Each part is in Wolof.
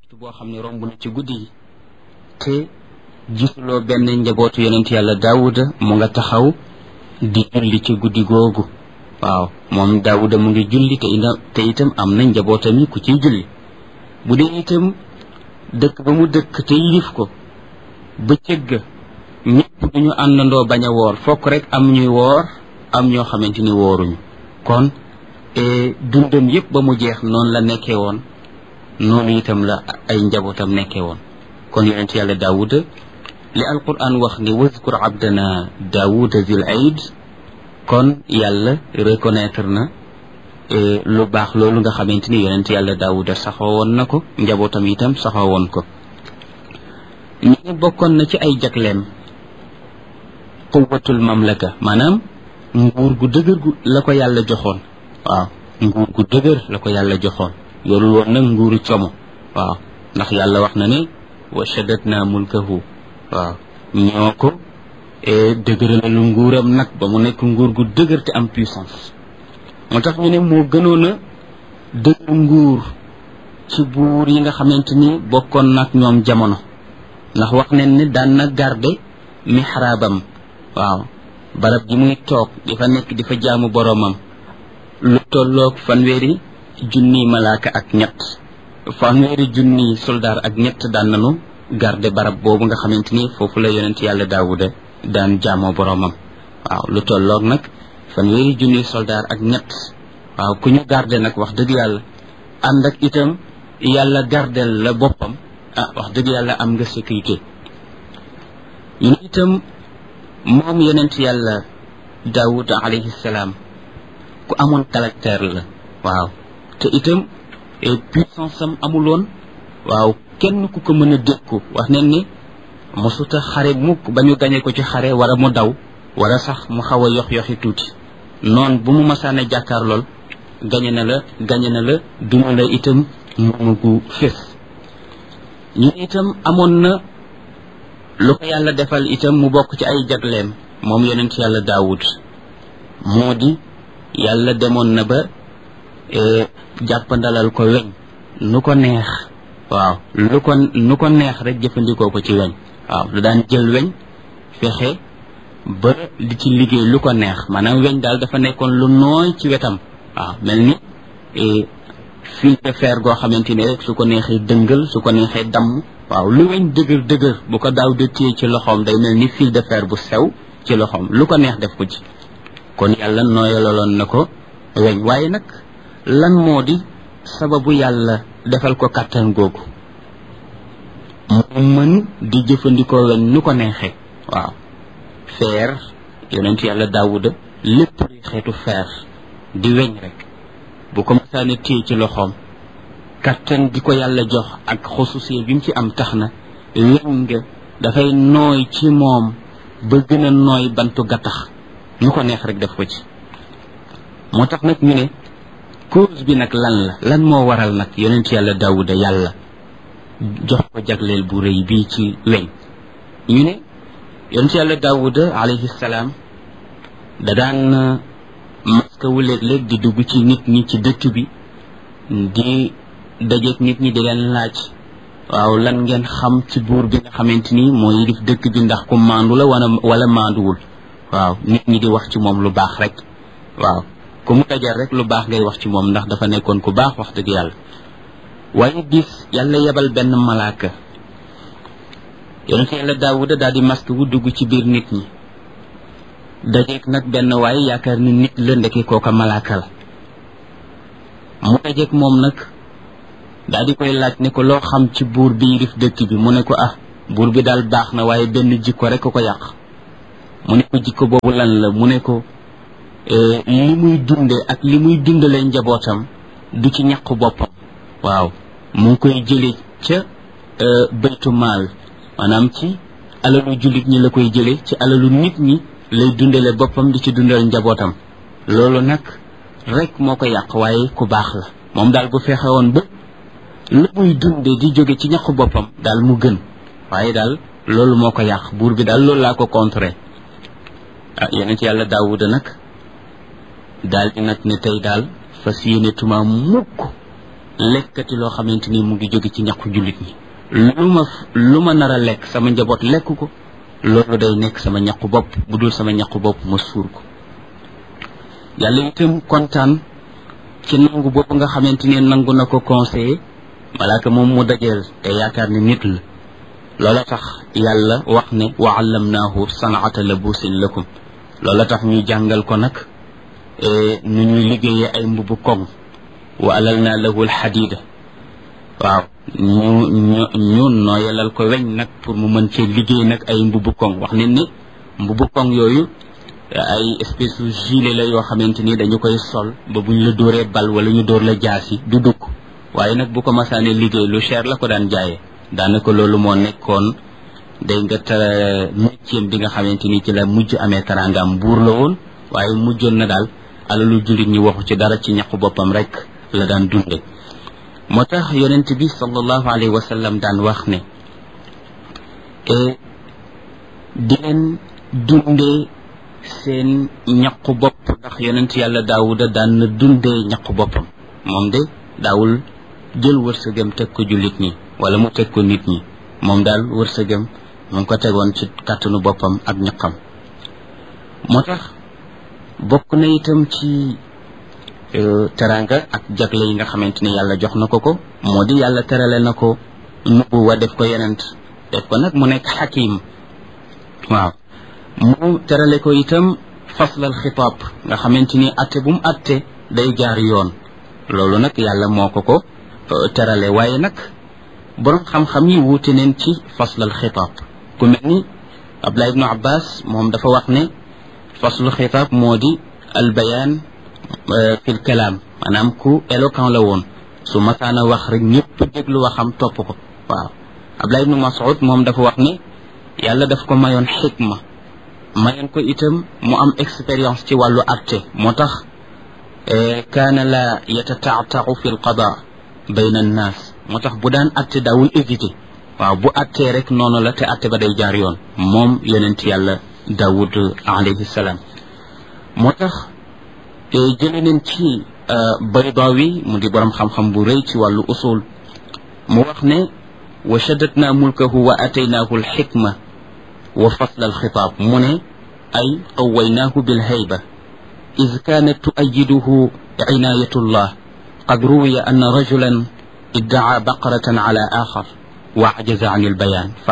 boo xam ne romb na ci guddi yi te gisuloo benn njabootu yonent yàlla daawuda mu nga taxaw di julli ci guddi googu. waaw moom daawuda mu ngi julli te itam am na njabootam yi ku ciy julli. bu dee itam dëkk ba mu dëkk te yilif ko bëccëg ga ñëpp duñu àndandoo bañ a woor fokk rek am ñuy woor am ñoo xamante ni wooruñu. kon dundam yëpp ba mu jeex noonu la nekkee woon noonu itam la ay njabootam nekkee woon. kon yonent yàlla daawuda li alquran wax ni wazkur abdana daawuda zil aid kon yàlla reconnaître na lu baax loolu nga xamante ni yonent yàlla daawuda saxoo woon na ko njabootam itam saxoo woon ko. ñu ne bokkoon na ci ay jagleem quwwatul mamlaka maanaam nguur gu dëgër gu la ko yàlla joxoon. waaw nguur gu dëgër la ko yàlla joxoon yorul woon nag nguuru como. waaw ndax yàlla wax na ne wa shaddatna mulkahu. waaw ñoo ko dëgëralalu nguuram nag ba mu nekk nguur gu dëgër te am puissance. moo tax ñu ne moo gënoon a dëgër nguur ci buur yi nga xamante ni bokkoon nag ñoom jamono ndax wax nañ ne daan na garde mihraabam. waaw barab ji muy toog di fa nekk di fa jaamu boroomam lu tolloog fanweeri junni malaaka ak ñett fanweeri junni soldaar ak ñett daan nañu garde barab boobu nga xamante ni foofu la yonent yàlla daawuda daan jaamoo boroomam. waaw lu tolloog nag fanweeri junni soldaar ak ñett. waaw ku ñu garde nag wax dëgg yàlla ànd ak itam yàlla gardel la boppam wax dëgg yàlla am nga sécurité. ñu ne itam moom yonent yàlla daawud alayhi salaam ku amoon caractère la. waaw te itam puissance am amuloon. waaw kenn ku ko mën a dékku wax nañ ni mosuta xare mukk ba ñu gañe ko ci xare wala mu daw wala sax mu xaw a yoxi tuuti noon bu mu masaana jàkkaar lool gañe na la duma la itam moomu gu fés. ñu itam amoon na lu ko yàlla defal itam mu bokk ci ay jagleem moom yonent yàlla daawud moo di yàlla demoon na ba jàppandalal ko weñ nu ko neex. waaw nu ko neex rek jëfandikoo ko ci weñ. waaw lu daan jël weñ fexe ba di ci liggéey lu ko neex maanaam weñ daal dafa nekkoon lu nooy ci wetam. waaw mel ni fil de fer goo xamante ni rek su ko neexee dëngal su ko neexee damm. waaw lu weñ dëgër bu ko daaw de téye ci loxoom day mel ni fil de fer bu sew ci loxoom lu ko neex def ko ci. kon yàlla nooyalaloon na ko weñ waaye nag lan moo di sababu yàlla defal ko kàttan googu mu mën di jëfandikoo weñ nu ko neexee. waaw feer yonent yàlla daawuda lépp luy xeetu feer di weñ rek bu ko masaane téye ci loxoom kàttan di ko yàlla jox ak xususiyee bi mu ci am tax na weñ nga dafay nooy ci moom ba gën a nooy bantu gattax nu ko neex rek def ko ci. moo tax nag ñu ne cause bi nag lan moo waral nag yonent yàlla daawuda yàlla jox ko jagleel bu rëy bii ci weñ. ñu ne yonent yàlla daawuda alayhi salaam da daan maskawu léeg-léeg di dugg ci nit ñi ci dëkk bi di dajeek nit ñi di leen laaj waaw lan ngeen xam ci buur bi nga xamante ni moo yilif dëkk bi ndax ku maandu la wala maanduwul. waaw nit ñi di wax ci moom lu baax rek. waaw ku mu dajal rek lu baax ngay wax ci moom ndax dafa nekkoon ku baax wax dëgg yàlla. waaye bis yàlla yebal benn malaaka yonent yàlla daawuda daal di masque wu dugg ci biir nit ñi dajeek nag benn waaye yaakaar ni nit la ndeke kooka malaaka la. mu dajeek moom nag daal di koy laaj ne ko loo xam ci buur bi yilif dëkk bi mu ne ko buur bi daal baax na waaye benn jikko rek ko yàq. mu ne ko jikko boobu lan la mu ne ko li muy dunde ak li muy dundalee njabootam du ci ñaqu boppam. waaw mu ngi koy jële ca baytu maal maanaam ci alalu jullit ñi la koy jële ci alalu nit ñi lay dundale boppam di ci dundal njabootam. loolu nag rek moo ko yàq waaye ku baax la moom daal bu fexe woon ba la muy dunde di jóge ci ñaqu boppam daal mu gën waaye daal loolu moo ko yàq buur bi daal loolu laa ko contré. yonent yàlla daawuda nag daal di nag ne tey daal fas yéene tuma mukk lekkati loo xamante ni mu ngi jóge ci ñaqu jullit ñi lu ma nar a lekk sama njaboot lekk ko loolu day nekk sama ñaqu bopp bu dul sama ñaqu bopp ma suur ko yàlla itam kontaan ci nangu boobu nga xamante ni nangu na ko conseiller malaaka moom mu dajeel te yaakaar ne nit la loola tax yàlla wax ne wa allamnaahu sanaata labusin lakum loola tax ñu jàngal ko nag nu ñuy liggéeyee ay mbubu koŋ wa alalna lahu alxadida waaw ñu nooyalal ko weñ nag pour mu mën cee liggéey nag ay mbubu koŋ wax ne ni mbubu koŋ yooyu ay espèce de gilet la yoo xamante ni dañu koy sol ba buñ la dóoree bal wala ñu dóor la jaasi du dugg waaye nag bu ko masaane liggéey lu cher la ko daan jaayee daanaka loolu moo nekkoon day nga métier bi nga xamante ni ci la mujj amee teraangaam buur la woon waaye mujjoon na daal alalu jullit ñi waxu ci dara ci ñaqu boppam rek la daan dunde moo tax yonent bi sallallahu alayhi wa sallam daan wax ne di leen dundee seen ñaqu bopp ndax yonent yàlla daawuda daan na dundee ñaqu boppam moom de daawul jël wërsëgam teg ko jullit ñi wala mu teg ko nit ñi moom daal wërsëgam mu ngi ko tegoon ci kàttanu boppam ak ñaqam moo tax bokk na itam ci teranga ak jagle yi nga xamante ni yàlla jox na ko moo di yàlla terale na ko nubuwa def ko yonent def ko nag mu nekk xakim waaw mu terale ko itam faslal xitaab nga xamante ni atte bu mu atte day jaar yoon loolu nag yàlla moo ko terale waaye nag borom xam-xam yi wuute neen ci faslal xitaab ku mel ni Abdullah ibnu Abbas moom dafa wax ne faslul xitaab moo di albayaan fil kalaam maanaam ku éloquent la woon su masaana wax rek ñëpp déglu waxam topp ko waaw Abdullah ibnu Mas'ud moom dafa wax ne yàlla daf ko mayoon xikma mayoon ko itam mu am expérience ci wàllu atte moo tax kaana la yatataataau fi l qada bayna annaas moo tax bu daan atte daawul hésité waaw bu attee rek noonu la te atte ba day jaar yoon moom yonent yàlla Daawud alayhi salaam moo tax jële neen ci Baydawi mu di borom xam-xam bu rëy ci wàllu usul mu wax ne wa shaddatna mulkahu wa ataynaahu alxikma wa fasla alxitaab mu ne ay qawaynaahu bilhayba id kaanat tuayiduhu inaayatullah qad ruwiya anna rajulan iddaa baqaratan ala axar wa ajaza an albayaan fa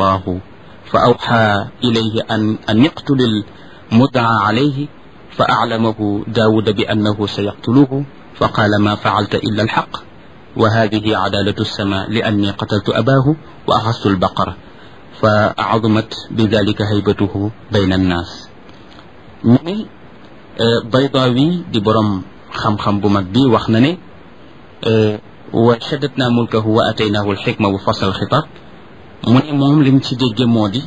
awxa ilayhi an yaqtula almuddaa alayhi fa aclamahu daawuda bi annahu sayaqtuluhu fa qaala ma facalta illa alxaq wa hadihi cadaalatu alsama li anni qataltu abaahu wa axastu albaqara fa azumat bi dalika haybatuhu bayna annaas ñu ne Baydawi di borom xam-xam bu mag bi wax na ne wa shaddatna mulkahu wa ataynaahu alxikma wa fasl alxitaab mu ne moom lim ci dégge moo di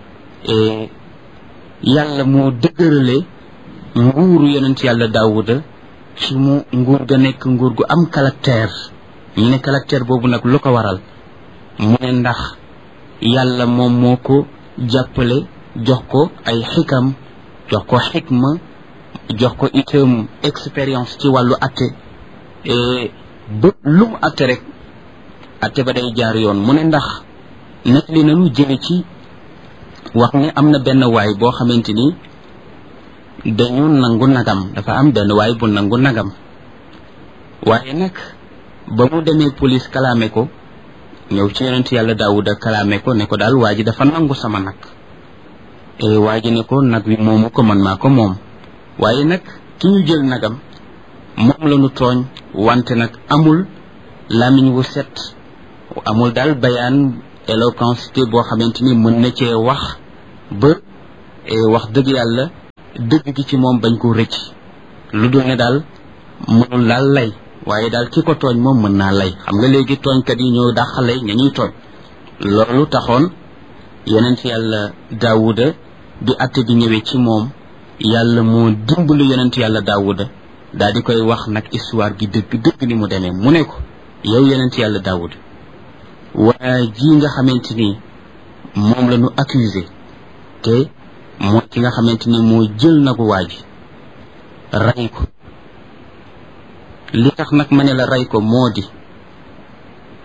yàlla moo dëgërale nguuru yonent yàlla Daawuda ci mu nguur ga nekk nguur gu am caractère ñu ne caractère boobu nag lu ko waral mu ne ndax yàlla moom moo ko jàppale jox ko ay xikam jox ko xikma jox ko itam expérience ci wàllu atte ba lu mu atte rek atte ba day jaar yoon mu ne ndax nag li nanu jële ci wax ne am na benn waay boo xamante ni dañu nangu nagam dafa am benn waay bu nangu nagam waaye nag ba mu demee police kalaame ko ñëw ci yonent yàlla Daawuda kalaame ko ne ko daal waa ji dafa nangu sama nag waa ji ne ko nag wi moomu ko man maa ko moom waaye nag ki ñu jël nagam moom la ñu tooñ wante nag amul làmmiñ wu set amul daal bayaan éloquence boo xamante ni mën na cee wax ba wax dëgg yàlla dëgg gi ci moom bañ ko rëcc lu dul ne daal mënul laal lay waaye daal ki ko tooñ moom mën naa lay xam nga léegi tooñkat yi ñoo dàq lay ña ñuy tooñ loolu taxoon yonent yàlla Daawuda bi atte bi ñëwee ci moom yàlla moo dimbalu yonent yàlla Daawuda daal di koy wax nag histoire gi dëgg ni mu demee mu ne ko yow yonent yàlla Daawuda waa ji nga xamante ni moom la ñu accusé te mooy ki nga xamante ni moo jël nagu waa ji rey ko li tax nag ma ne la rey ko moo di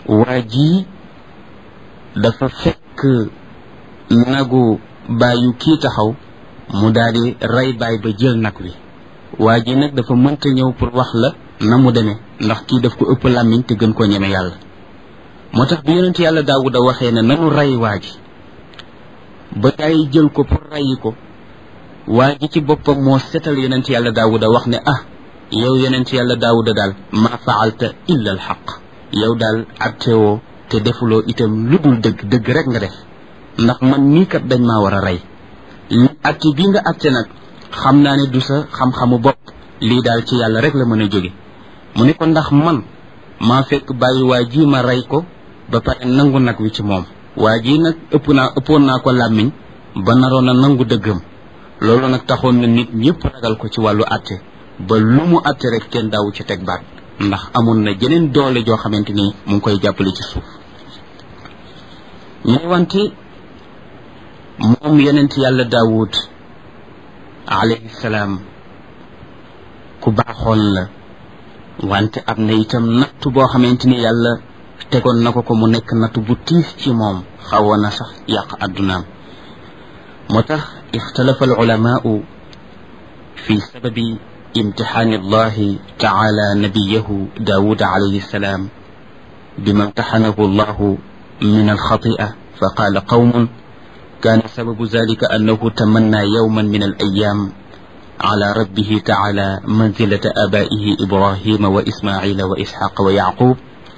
waa ji dafa fekk nagu bàyyu kii taxaw mu daal di rey baay ba jël nag wi waa ji nag dafa mënta ñëw pour wax la na mu demee ndax kii daf ko ëpp làmmiñ te gën ko ñeme yàlla moo tax bi yonent yàlla Daawuda waxee ne nanu rey waa ji ba gaa jël ko pour reyi ko waa ji ci boppam moo setal yonent yàlla Daawuda wax ne yow yonent yàlla Daawuda daal ma faalta illa al xaq yow daal attewoo te defuloo itam lu dul dëgg rek nga def ndax man nii kat dañ maa war a rey li atte bi nga atte nag xam naa ne du sa xam-xamu bopp lii daal ci yàlla rek la mën a jóge mu ne ko ndax man maa fekk bàyyi waa ji ma rey ko ba pare nangu nag wi ci moom waa ji nag ëppoon naa ko làmmiñ ba naroon a nangu dëggam loolu nag taxoon na nit ñëpp ragal ko ci wàllu atte ba lu mu atte rek kenn daawu ci teg baat ndax amoon na jeneen doole joo xamante ni mu ngi koy jàppale ci suuf ñu ne wante moom yonent yàlla Daawud alayhi salaam ku baaxoon la wante am na itam nattu boo xamante ni yàlla tegoon na ko mu nekk nattu bu tiis ci moom xawoon na sax yàq addunaam moo tax ixtalafa alulamaau fi sababi imtixaani allahi taala nabiyahu Daawud alayhi salaam bima imtaxanahu allahu min alxatia fa qaala qawmun كان سبب ذلك أنه تمنى يوما من الأيام على ربه تعالى منزلة آبائه إبراهيم وإسماعيل وإسحاق ويعقوب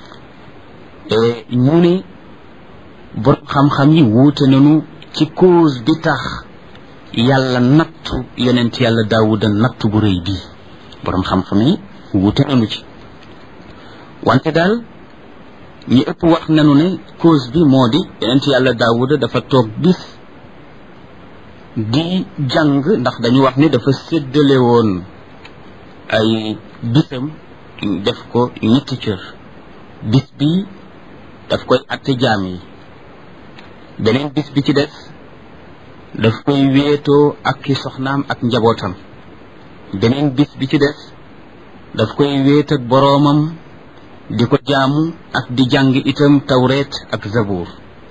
ñune borom xam-xam yi wuute nañu ci cause bi tax yàlla nattu yonent yàlla Daawuda nattu bu rëy bii borom xam-xam yi wuute nañu ci wante daal ñi ëpp wax nañu ne cause bi moo di yonent yàlla Daawuda dafa toog bis di jàng ndax dañu wax ni dafa séddale woon ay bisam def ko ñetti cër bis bi daf koy atte jaam yi beneen bis bi ci des daf koy wéetoo ak ki soxnaam ak njabootam beneen bis bi ci des daf koy wéet ak boroomam di ko jaamu ak di jàng itam tawreet ak zabuur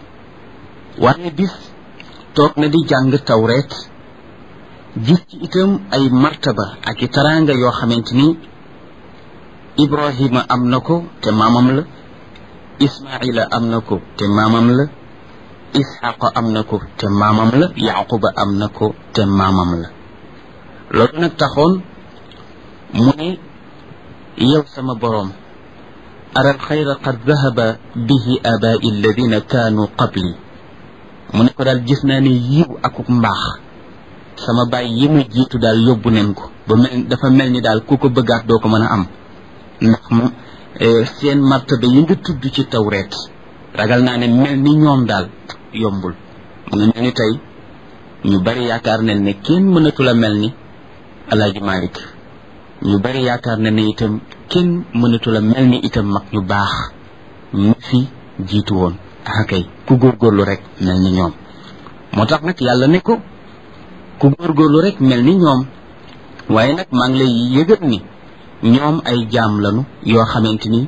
waaye bis toog na di jàng tawreet gis ci itam ay martaba ak i taraanga yoo xamante ni Ibrahima am na ko te maamam la Ismaila am na ko te maamam la Isxaqa am na ko te maamam la Yaquba am na ko te maamam la loolu nag taxoon mu ne yow sama boroom ara alxayra qad dahaba bihi abaai alladina kaanu qabli mu ne ko daal gis naa ne yiw akuk mbaax sama baay yi ma jiitu daal yóbbu nen ko ba dafa mel ni daal ku ko bëggaat doo ko mën a am ndax seen martaba yi nga tudd ci tawreet ragal naa ne mel ni ñoom daal yombul mu ngi mel ni tey ñu bari yaakaar nañ ne kenn mënatu la mel ni Alaaji Malik ñu bari yaakaar nañ ne itam kenn mënatu la mel ni itam mag ñu baax ñu fi jiitu woon kay ku góorgóorlu rek mel ni ñoom moo tax nag yàlla ne ko ku góorgóorlu rek mel ni ñoom waaye nag maa ngi lay yëgal ni ñoom ay jaam lañu yoo xamante ni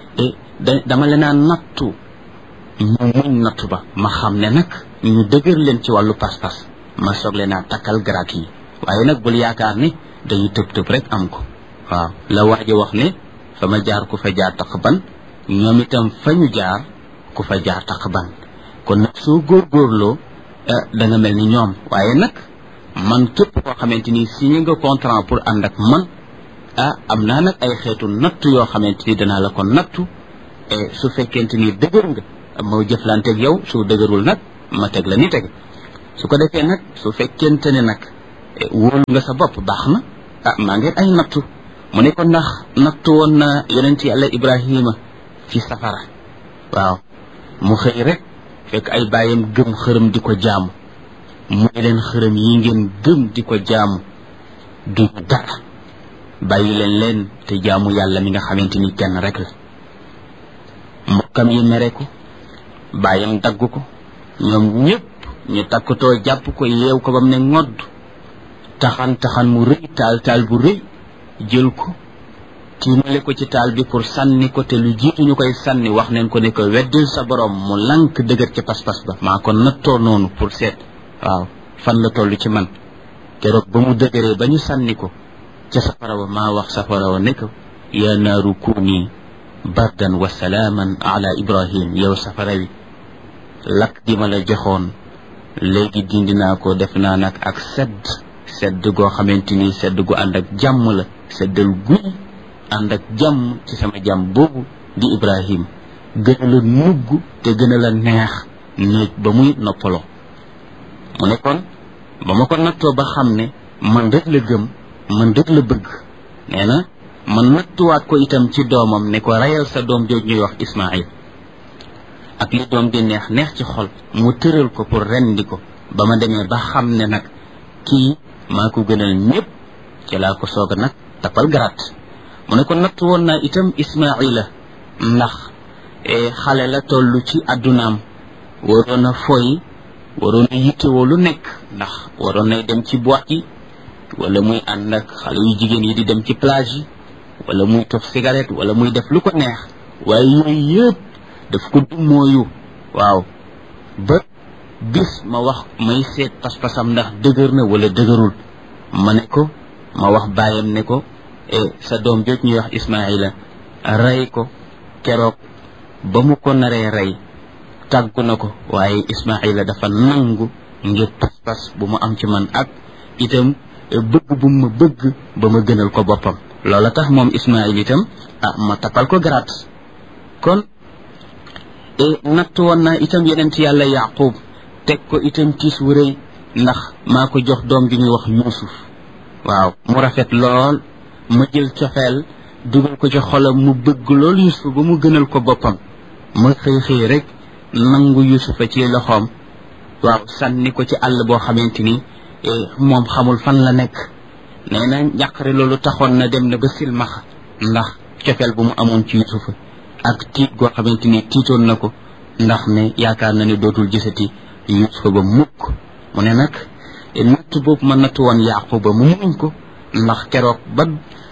dama leen a nattu ñu muñ nattu ba ma xam ne nag ñu dëgër leen ci wàllu pas-pas ma soog leen a takkal garaat yi waaye nag bul yaakaar ni dañuy tëb rek am ko waaw la waaja wax ne fa ma jaar ku fa jaar taqban ñoom itam fa ñu jaar ku fa jaar taqban kon nag soo góorgóorloo da nga mel ni ñoom waaye nag man képp koo xamante ni signé nga contrat pour ànd ak man am naa nag ay xeetu nattu yoo xamante ni danaa la ko nattu su fekkente ni dëgër nga ma jëflanteeg yow su dëgërul nag ma teg la ni teg su ko defee nag su fekkente ne nag wóolu nga sa bopp baax na maa ngi ay nattu mu ne ko ndax nattu woon na yonent yàlla Ibrahima ci safara waaw mu xëy rek fekk ay bàyyam gëm xërëm di ko jaamu mu ne leen xërëm yi ngeen gëm di ko jaamu duñu dara bàyyi leen te jaamu yàlla mi nga xamante ni kenn rek la mbokkam yi mere ko bàyyam dagg ko ñoom ñëpp ñu takkatoo jàpp ko yeew ko ba mu ne ngodd taxan mu rëy taal bu rëy jël ko tiimale ko ci taal bi pour sànni ko te lu jiitu ñu koy sànni wax neen ko ne ko weddil sa borom mu lank dëgër ci pas-pas ba maa ko nattoo noonu pour seet waaw fan la toll ci man keroog ba mu dëgëree ba ñu sànni ko ca safara wa maa wax safara wa ne ko yaa naaru kuuni bardan wa salaaman ala ibrahim yow safara wi lakk gi ma la joxoon léegi dindi naa ko def naa nag ak sedd goo xamante ni sedd gu ànd ak jàmm la seddal guy ànd ak jàmm ci sama jàmm boobu di ibrahim gën a la nugg te gën a la neex néeg ba muy noppaloo mu ne kon ba ma ko nattoo ba xam ne man rek la gëm man rek la bëgg nee na ma nattuwaat ko itam ci doomam ne ko rayal sa doom jooj ñuy wax ismail ak li doom di neex ci xol mu tëral ko pour rendi ko ba ma demee ba xam ne nag kii maa ko gënal ñëpp ci laa ko soog a nag tapal garaat mu ne ko natt woon naa itam ismaila ndax xale la toll ci addunaam waroon a foy waroon a yittewoo lu nekk ndax waroon nay dem ci boîte yi wala muy ànd ak xale yu jigéen yi di dem ci plage yi wala muy tox cigarette wala muy def lu ko neex waaye yooyu yëpp daf ko dummooyu waaw ba bis ma wax may seet pas-pasam ndax dëgër na wala dëgërul ma ne ko ma wax baayam ne ko sa doom jooj ñuy wax ismaila rey ko keroog ba mu ko naree rey tàggu na ko waaye ismaila dafa nangu ngir pas-pas bu mu am ci man ak itam bëgg bu ma bëgg ba ma gënal ko boppam loola tax moom ismail itam ma tappal ko garaat kon natt woon naa itam yeneen ci yàlla yaqub teg ko itam tiis wu rëy ndax maa ko jox doom bi ñuy wax yuusuf waaw mu rafet lool ma jël cofeel dugal ko ci xolam mu bëgg lool yuusuf ba mu gënal ko boppam ma xëy rek nangu yuusufa ci loxoom waaw sànni ko ci àll boo xamante ni moom xamul fan la nekk nee na njàqare loolu taxoon na dem na ba silmaxa ndax cofeel bu mu amoon ci yuusufa ak tiit goo xamante ni tiitoon na ko ndax ne yaakaar na ne dootul gisati yuusufa ba mukk mu ne nag natt boobu ma natt woon yaquba mu muñ ko ndax keroog ba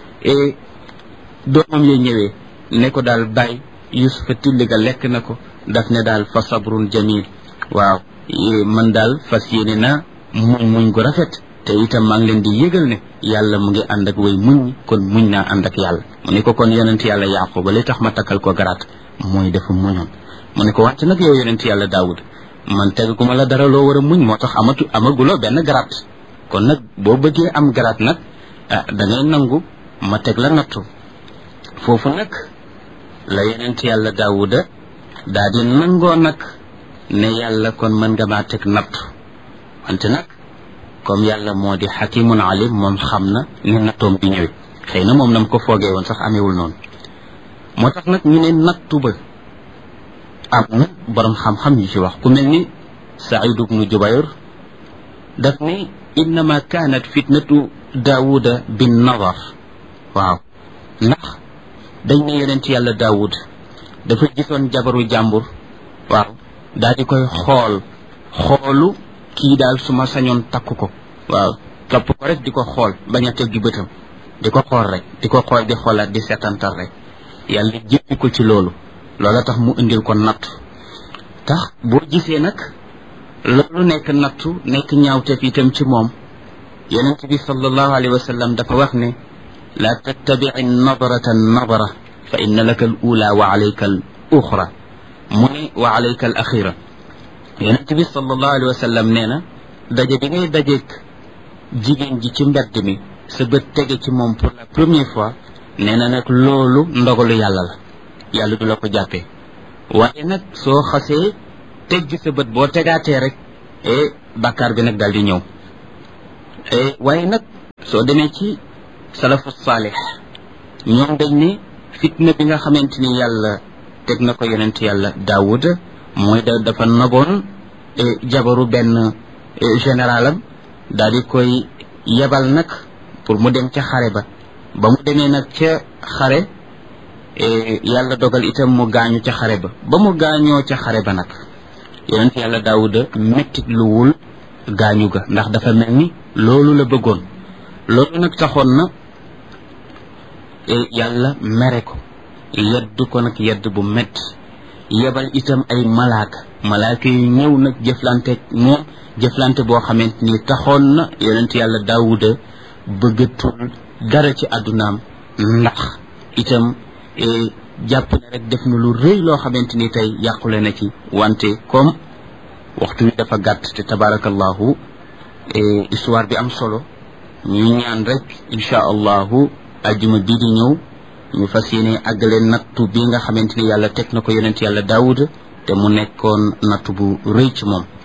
doomam ya ñëwee ne ko daal bàyyi yuusufa tilli ga lekk na ko daf ne daal fa sabrun jamil waaw man daal fas yéene na muñ gu rafet te itam maa ngi leen di yëgal ne yàlla mu ngi ànd ak way muñ kon muñ naa ànd ak yàlla mu ne ko kon yonent yàlla yaquba li tax ma takkal ko garaat mooy dafa muñoon mu ne ko wàcc nag yow yonent yàlla daawud man teguma la dara loo war a muñ moo tax amaguloo benn garaat kon nag boo bëggee am garaat nag da ngay nangu ma teg la nattu foofu nag la yonent yàlla daawuda daa di nangoo nag ne yàlla kon mën nga maa teg nattu wante nag comme yàlla moo di xakimun alim moom xam na ni nattoom bi ñëwee xëy na moom nam ko foogee woon sax amewul noonu moo tax nag ñu ne nattu ba am na borom xam-xam yu ci wax ku mel ni Saïd ibnu Jubayr daf ne innama kaanat fitnatu daawuda bin nadar waaw ndax dañ ne yonent yàlla daawud dafa gisoon jabaru jàmbur waaw daal di koy xoolu kii daal su ma sañoon takk ko waaw topp ko rek di ko xool bañ a teggi bëtam di ko xool rek di ko xool di xoolaat di seetantal rek yàlla jéppi ko ci loolu loola tax mu indil ko nattu tax boo gisee nag loolu nekk nattu nekk ñaawteef itam ci moom yonent bi sallallahu alayhi wa sallam dafa wax ne la tattabi'i nadrata nadra fa inna laka al ula wa alayka al uxra mu ne wa alayka al axira yonent bi sallallahu alayhi wa sallam nee na daje bi ngay dajeek jigéen ji ci mbedd mi sa bët tege ci moom pour la première fois nee na nag loolu ndogalu yàlla la yàlla du la ko jàppee waaye nag soo xasee tegg sa bët boo tegaatee rek bàkkaar bi nag daal di ñëw waaye nag soo demee ci salafu saalix ñoom dañ ne fitna bi nga xamante ni yàlla teg na ko yonent yàlla daawud mooy dafa naboon jabaru benn généralam daal di koy yebal nag pour mu dem ca xare ba mu demee nag ca xare yàlla dogal itam mu gaañu ca xare ba mu gaañoo ca xare ba nag yonent yàlla daawuda mettit luwul gaañu ga ndax dafa mel ni loolu la bëggoon loolu nag taxoon na yàlla mere ko yedd ko nag yedd bu metti yebal itam ay malaaka yu ñëw nag jëflante moom jëflante boo xamante ni taxoon na yonent yàlla daawuda bëggatul dara ci àddunaam ndax itam jàpp ne rek def na lu rëy loo xamante ni tey yàqule na ci wante comme waxtu wi dafa gàtt te tabarakallahu histoire bi am solo ñuy ñaan rek insha allahu ajjuma bii di ñëw ñu fas yéene àggale nattu bi nga xamante ni yàlla teg na ko yonent yàlla daawuda te mu nekkoon nattu bu rëy ci moom